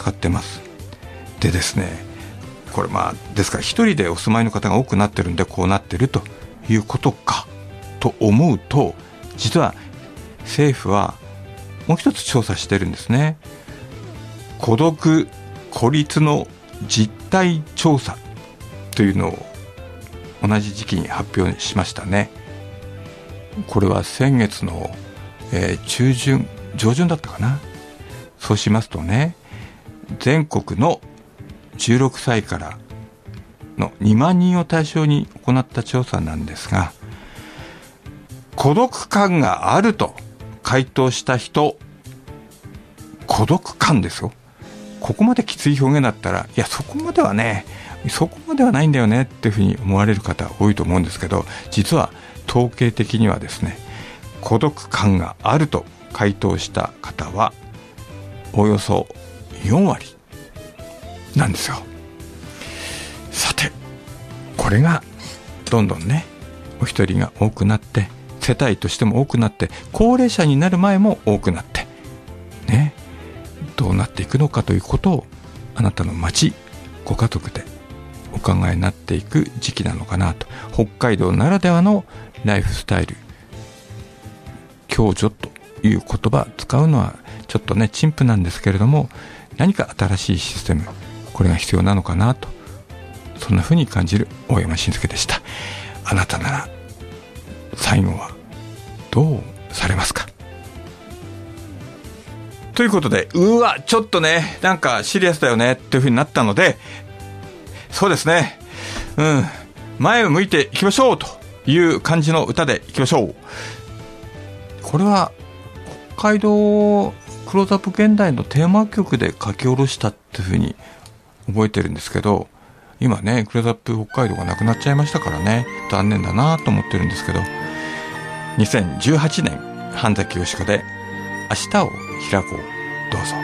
使ってます。でですね、これですから一人でお住まいの方が多くなってるんでこうなってるということかと思うと、実は政府はもう一つ調査してるんですね。孤独・孤立の実態調査というのを同じ時期に発表しましたね。これは先月の、上旬だったかな。そうしますとね、全国の16歳からの2万人を対象に行った調査なんですが、孤独感があると回答した人、孤独感ですよ。ここまできつい表現だったら、いやそこまではないんだよねっていうふうに思われる方多いと思うんですけど、実は統計的にはですね、孤独感があると回答した方はおよそ4割なんですよ。さて、これがどんどんね、お一人が多くなって、世帯としても多くなって、高齢者になる前も多くなってね、どうなっていくのかということを、あなたの町、ご家族でお考えになっていく時期なのかなと。北海道ならではのライフスタイル、共助という言葉使うのはちょっとね陳腐なんですけれども、何か新しいシステム、これが必要なのかなと、そんな風に感じる大山慎介でした。あなたなら最後はどうされますか。ということで、ちょっとね、なんかシリアスだよねっていう風になったので、そうですね、前を向いていきましょうという感じの歌でいきましょう。これは北海道クローズアップ現代のテーマ曲で書き下ろしたっていう風に覚えてるんですけど、今ねクローズアップ北海道がなくなっちゃいましたからね、残念だなと思ってるんですけど、2018年半崎よしこで明日を開こう、どうぞ。